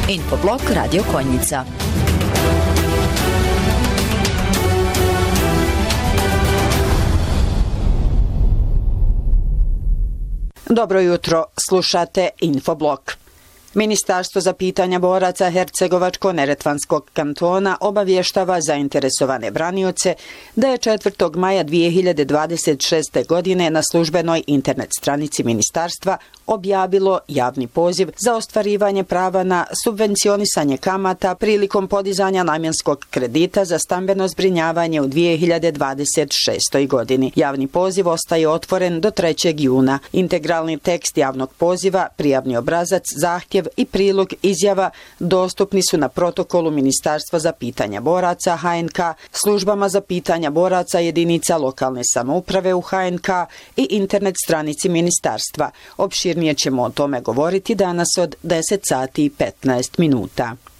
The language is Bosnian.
Infoblog Radio Konjica. Dobro jutro, slušate Infoblog. Ministarstvo za pitanja boraca Hercegovačko-neretvanskog kantona obavještava zainteresovane branioce da je 4. maja 2026. godine na službenoj internet stranici ministarstva objavilo javni poziv za ostvarivanje prava na subvencionisanje kamata prilikom podizanja namjenskog kredita za stambeno zbrinjavanje u 2026. godini. Javni poziv ostaje otvoren do 3. juna. Integralni tekst javnog poziva, prijavni obrazac, zahtjev i prilog izjava dostupni su na protokolu Ministarstva za pitanja boraca HNK, službama za pitanja boraca jedinica lokalne samouprave u HNK i internet stranici ministarstva. Opširnije ćemo o tome govoriti danas od 10 sati i 15 minuta.